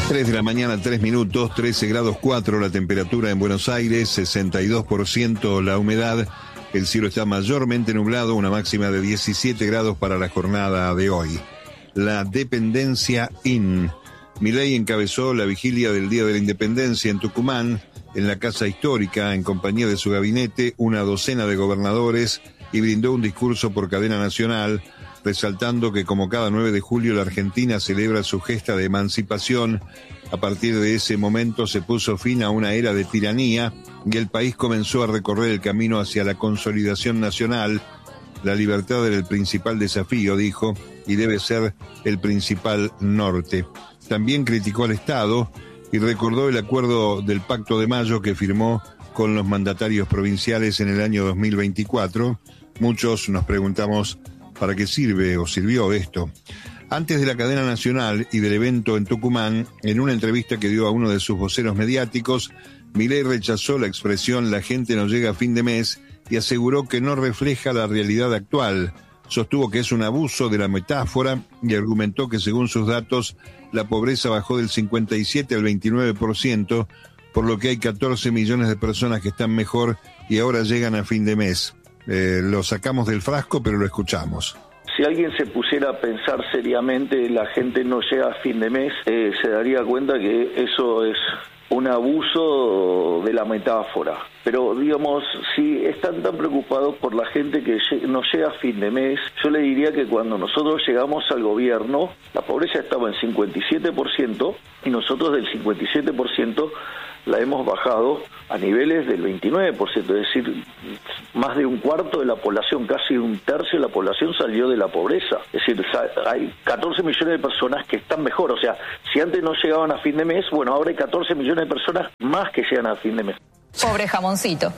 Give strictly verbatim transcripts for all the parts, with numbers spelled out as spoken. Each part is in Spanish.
tres de la mañana, tres minutos, trece grados cuatro la temperatura en Buenos Aires, sesenta y dos por ciento la humedad. El cielo está mayormente nublado, una máxima de diecisiete grados para la jornada de hoy. La dependencia I N. Milei encabezó la vigilia del Día de la Independencia en Tucumán, en la Casa Histórica, en compañía de su gabinete, una docena de gobernadores, y brindó un discurso por cadena nacional, resaltando que como cada nueve de julio la Argentina celebra su gesta de emancipación. A partir de ese momento se puso fin a una era de tiranía y el país comenzó a recorrer el camino hacia la consolidación nacional. La libertad era el principal desafío, dijo, y debe ser el principal norte. También criticó al Estado y recordó el acuerdo del Pacto de Mayo que firmó con los mandatarios provinciales en el año dos mil veinticuatro. Muchos nos preguntamos ¿para qué sirve o sirvió esto? Antes de la cadena nacional y del evento en Tucumán, en una entrevista que dio a uno de sus voceros mediáticos, Milei rechazó la expresión «la gente no llega a fin de mes» y aseguró que no refleja la realidad actual. Sostuvo que es un abuso de la metáfora y argumentó que según sus datos, la pobreza bajó del cincuenta y siete al veintinueve por ciento, por lo que hay catorce millones de personas que están mejor y ahora llegan a fin de mes. Eh, lo sacamos del frasco, pero lo escuchamos. Si alguien se pusiera a pensar seriamente, la gente no llega a fin de mes, eh, se daría cuenta que eso es un abuso de la metáfora. Pero, digamos, si están tan preocupados por la gente que no llega a fin de mes, yo le diría que cuando nosotros llegamos al gobierno, la pobreza estaba en cincuenta y siete por ciento y nosotros del cincuenta y siete por ciento la hemos bajado a niveles del veintinueve por ciento, es decir, más de un cuarto de la población, casi un tercio de la población salió de la pobreza. Es decir, hay catorce millones de personas que están mejor, o sea, si antes no llegaban a fin de mes, bueno, ahora hay catorce millones de personas más que llegan a fin de mes. Pobre jamoncito.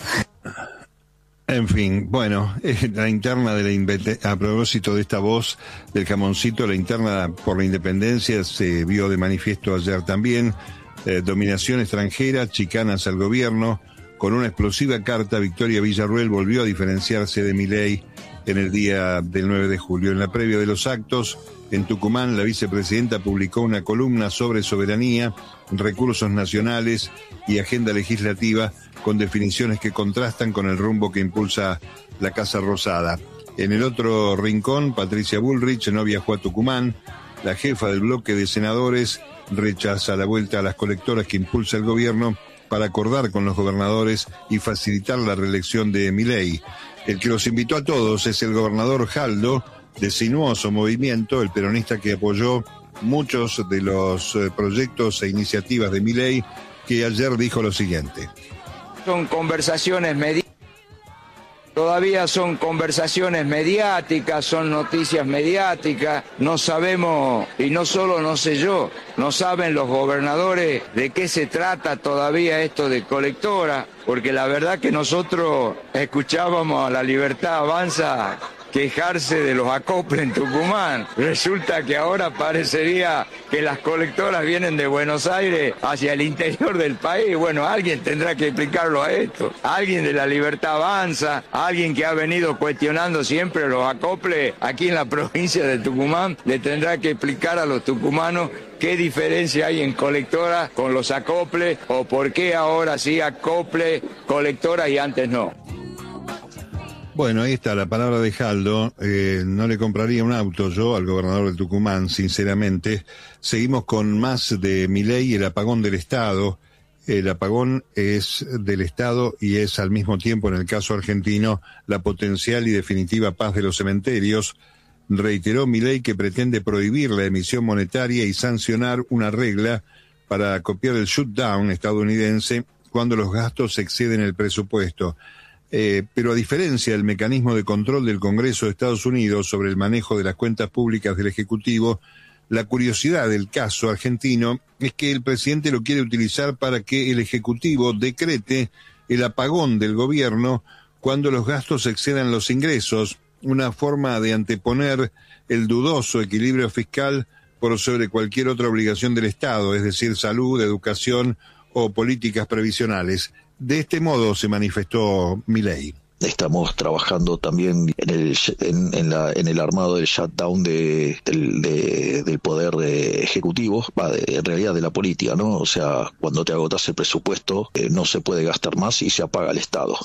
En fin, bueno, la interna de la Inve- a propósito de esta voz del jamoncito, la interna por la independencia se vio de manifiesto ayer también. Eh, dominación extranjera, chicanas al gobierno. Con una explosiva carta, Victoria Villarruel volvió a diferenciarse de Milei en el día del nueve de julio. En la previa de los actos, en Tucumán, la vicepresidenta publicó una columna sobre soberanía, recursos nacionales y agenda legislativa, con definiciones que contrastan con el rumbo que impulsa la Casa Rosada. En el otro rincón, Patricia Bullrich no viajó a Tucumán. La jefa del bloque de senadores rechaza la vuelta a las colectoras que impulsa el gobierno para acordar con los gobernadores y facilitar la reelección de Milei. El que los invitó a todos es el gobernador Jaldo, de sinuoso movimiento, el peronista que apoyó muchos de los eh, proyectos e iniciativas de Milei, que ayer dijo lo siguiente. Son conversaciones mediáticas. Todavía son conversaciones mediáticas, son noticias mediáticas, no sabemos, y no solo no sé yo, no saben los gobernadores de qué se trata todavía esto de colectora, porque la verdad que nosotros escuchábamos a La Libertad Avanza quejarse de los acoples en Tucumán. Resulta que ahora parecería que las colectoras vienen de Buenos Aires hacia el interior del país. Bueno, alguien tendrá que explicarlo a esto. Alguien de La Libertad Avanza, alguien que ha venido cuestionando siempre los acoples aquí en la provincia de Tucumán, le tendrá que explicar a los tucumanos qué diferencia hay en colectoras con los acoples o por qué ahora sí acople, colectoras y antes no. Bueno, ahí está la palabra de Jaldo. Eh, no le compraría un auto yo al gobernador de Tucumán, sinceramente. Seguimos con más de Milei y el apagón del Estado. El apagón es del Estado y es al mismo tiempo, en el caso argentino, la potencial y definitiva paz de los cementerios. Reiteró Milei que pretende prohibir la emisión monetaria y sancionar una regla para copiar el shutdown estadounidense cuando los gastos exceden el presupuesto. Eh, pero a diferencia del mecanismo de control del Congreso de Estados Unidos sobre el manejo de las cuentas públicas del Ejecutivo, la curiosidad del caso argentino es que el presidente lo quiere utilizar para que el Ejecutivo decrete el apagón del gobierno cuando los gastos excedan los ingresos, una forma de anteponer el dudoso equilibrio fiscal por sobre cualquier otra obligación del Estado, es decir, salud, educación o políticas previsionales. De este modo se manifestó Milei. estamos trabajando también en el en, en, la, en el armado del shutdown de, del, de, del poder de ejecutivo, va, de, en realidad de la política, ¿no? O sea, cuando te agotas el presupuesto, eh, no se puede gastar más y se apaga el Estado.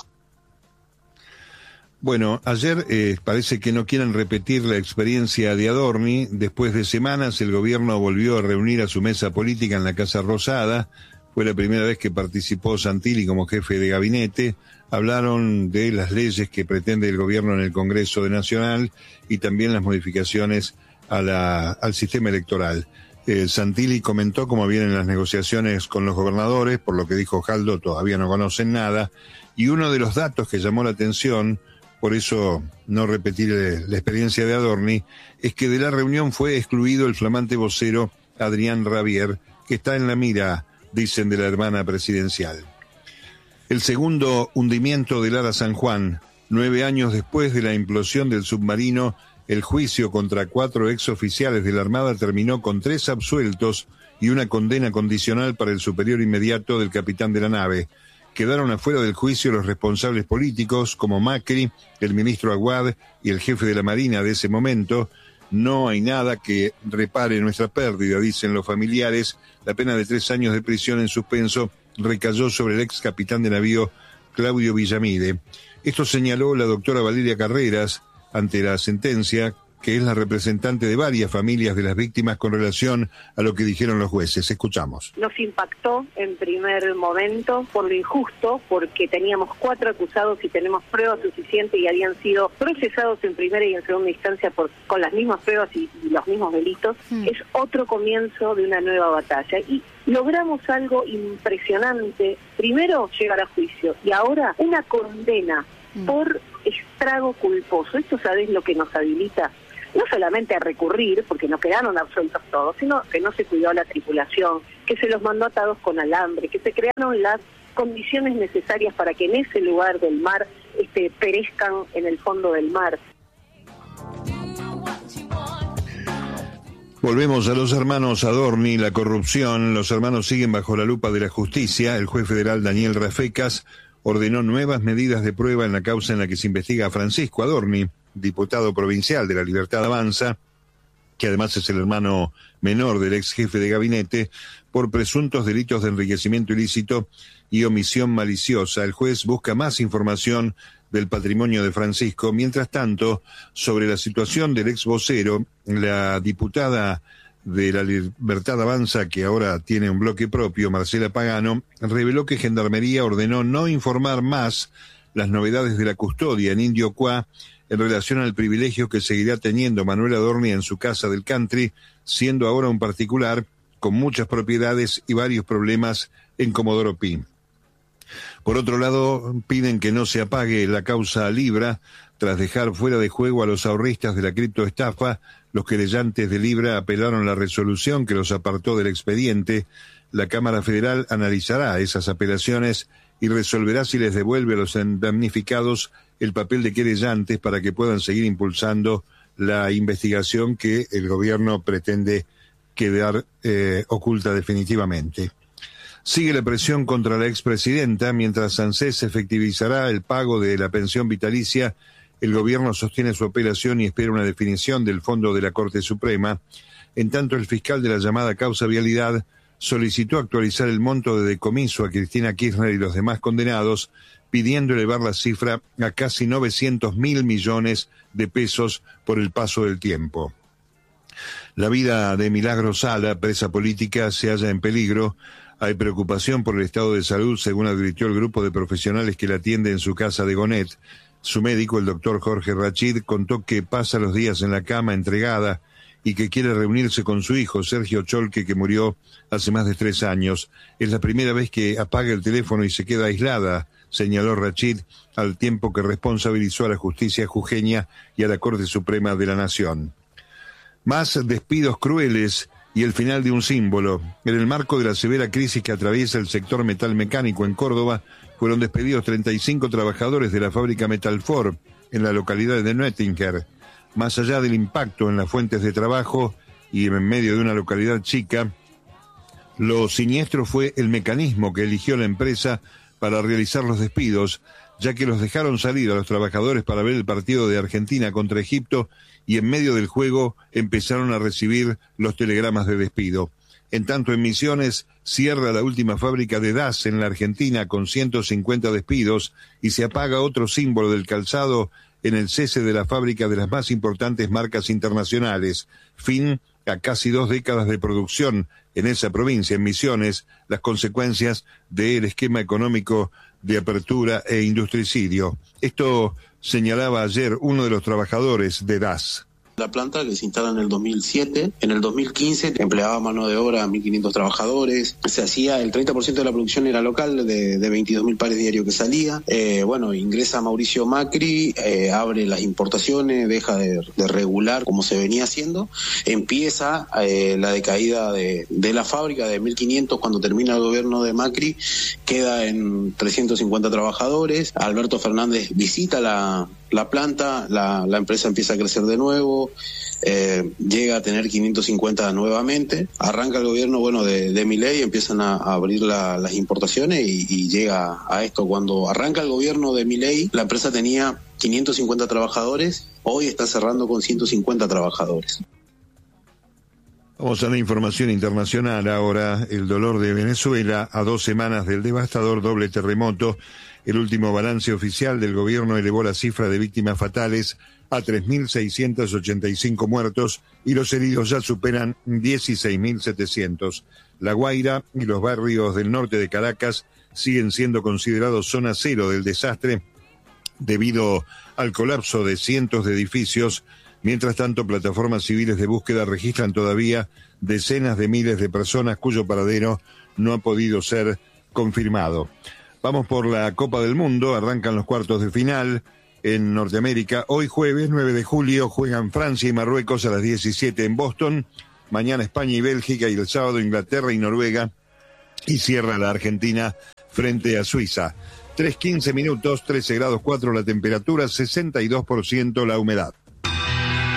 Bueno, ayer eh, parece que no quieren repetir la experiencia de Adorni. Después de semanas, el gobierno volvió a reunir a su mesa política en la Casa Rosada. Fue la primera vez que participó Santilli como jefe de gabinete. Hablaron de las leyes que pretende el gobierno en el Congreso de Nacional y también las modificaciones a la, al sistema electoral. Eh, Santilli comentó cómo vienen las negociaciones con los gobernadores, por lo que dijo Jaldo, todavía no conocen nada. Y uno de los datos que llamó la atención, por eso no repetir la experiencia de Adorni, es que de la reunión fue excluido el flamante vocero Adrián Rabier, que está en la mira, dicen, de la hermana presidencial. El segundo hundimiento del Ara San Juan, nueve años después de la implosión del submarino, el juicio contra cuatro exoficiales de la Armada terminó con tres absueltos y una condena condicional para el superior inmediato del capitán de la nave. Quedaron afuera del juicio los responsables políticos como Macri, el ministro Aguad y el jefe de la Marina de ese momento. No hay nada que repare nuestra pérdida, dicen los familiares. La pena de tres años de prisión en suspenso recayó sobre el ex capitán de navío Claudio Villamide. Esto señaló la doctora Valeria Carreras ante la sentencia, que es la representante de varias familias de las víctimas con relación a lo que dijeron los jueces. Escuchamos. Nos impactó en primer momento por lo injusto, porque teníamos cuatro acusados y tenemos pruebas suficientes y habían sido procesados en primera y en segunda instancia por, con las mismas pruebas y, y los mismos delitos. Mm. Es otro comienzo de una nueva batalla y logramos algo impresionante. Primero, llegar a juicio y ahora una condena mm. por estrago culposo. Esto, ¿sabés lo que nos habilita? No solamente a recurrir, porque no quedaron absueltos todos, sino que no se cuidó a la tripulación, que se los mandó atados con alambre, que se crearon las condiciones necesarias para que en ese lugar del mar este, perezcan en el fondo del mar. Volvemos a los hermanos Adorni, la corrupción. Los hermanos siguen bajo la lupa de la justicia. El juez federal Daniel Rafecas ordenó nuevas medidas de prueba en la causa en la que se investiga a Francisco Adorni, diputado provincial de La Libertad Avanza, que además es el hermano menor del ex jefe de gabinete, por presuntos delitos de enriquecimiento ilícito y omisión maliciosa. El juez busca más información del patrimonio de Francisco. Mientras tanto, sobre la situación del ex vocero, la diputada de La Libertad Avanza, que ahora tiene un bloque propio, Marcela Pagano, reveló que Gendarmería ordenó no informar más las novedades de la custodia en Indio Cuá en relación al privilegio que seguirá teniendo Manuel Adorni en su casa del country, siendo ahora un particular con muchas propiedades y varios problemas en Comodoro Pi. Por otro lado, piden que no se apague la causa Libra. Tras dejar fuera de juego a los ahorristas de la criptoestafa, los querellantes de Libra apelaron la resolución que los apartó del expediente. La Cámara Federal analizará esas apelaciones y resolverá si les devuelve a los damnificados el papel de querellantes para que puedan seguir impulsando la investigación que el gobierno pretende quedar eh, oculta definitivamente. Sigue la presión contra la expresidenta. Mientras ANSES efectivizará el pago de la pensión vitalicia, el gobierno sostiene su apelación y espera una definición del fondo de la Corte Suprema. En tanto, el fiscal de la llamada causa Vialidad solicitó actualizar el monto de decomiso a Cristina Kirchner y los demás condenados, pidiendo elevar la cifra a casi novecientos mil millones de pesos por el paso del tiempo. La vida de Milagros Sala, presa política, se halla en peligro. Hay preocupación por el estado de salud, según advirtió el grupo de profesionales que la atiende en su casa de Gonet. Su médico, el doctor Jorge Rachid, contó que pasa los días en la cama entregada y que quiere reunirse con su hijo, Sergio Cholque, que murió hace más de tres años. Es la primera vez que apaga el teléfono y se queda aislada, señaló Rachid, al tiempo que responsabilizó a la justicia jujeña y a la Corte Suprema de la Nación. Más despidos crueles y el final de un símbolo. En el marco de la severa crisis que atraviesa el sector metalmecánico en Córdoba, fueron despedidos treinta y cinco trabajadores de la fábrica Metalfor en la localidad de Nöttinger. Más allá del impacto en las fuentes de trabajo y en medio de una localidad chica, lo siniestro fue el mecanismo que eligió la empresa para realizar los despidos. ya que los dejaron salir a los trabajadores para ver el partido de Argentina contra Egipto y en medio del juego empezaron a recibir los telegramas de despido. En tanto, en Misiones cierra la última fábrica de D A S en la Argentina con ciento cincuenta despidos y se apaga otro símbolo del calzado en el cese de la fábrica de las más importantes marcas internacionales. Fin a casi dos décadas de producción en esa provincia, en Misiones, las consecuencias del esquema económico de apertura e industricidio. Esto señalaba ayer uno de los trabajadores de D A S. La planta que se instala en el dos mil siete, en el dos mil quince empleaba mano de obra a mil quinientos trabajadores, se hacía el treinta por ciento de la producción era local, de, de veintidós mil pares diarios que salía. Eh, bueno, ingresa Mauricio Macri, eh, abre las importaciones, deja de, de regular como se venía haciendo, empieza eh, la decaída de, de la fábrica de mil quinientos cuando termina el gobierno de Macri, queda en trescientos cincuenta trabajadores. Alberto Fernández visita la, la planta, la, la empresa empieza a crecer de nuevo. Eh, llega a tener quinientos cincuenta nuevamente, arranca el gobierno bueno de, de Milei, empiezan a, a abrir la, las importaciones y, y llega a esto. Cuando arranca el gobierno de Milei, la empresa tenía quinientos cincuenta trabajadores, hoy está cerrando con ciento cincuenta trabajadores. Vamos a la información internacional ahora. El dolor de Venezuela a dos semanas del devastador doble terremoto. El último balance oficial del gobierno elevó la cifra de víctimas fatales a tres mil seiscientos ochenta y cinco muertos y los heridos ya superan dieciséis mil setecientos. La Guaira y los barrios del norte de Caracas siguen siendo considerados zona cero del desastre debido al colapso de cientos de edificios. Mientras tanto, plataformas civiles de búsqueda registran todavía decenas de miles de personas cuyo paradero no ha podido ser confirmado. Vamos por la Copa del Mundo, arrancan los cuartos de final en Norteamérica. Hoy jueves, nueve de julio, juegan Francia y Marruecos a las diecisiete en Boston. Mañana España y Bélgica y el sábado Inglaterra y Noruega. Y cierra la Argentina frente a Suiza. tres quince minutos, trece grados cuatro la temperatura, sesenta y dos por ciento la humedad.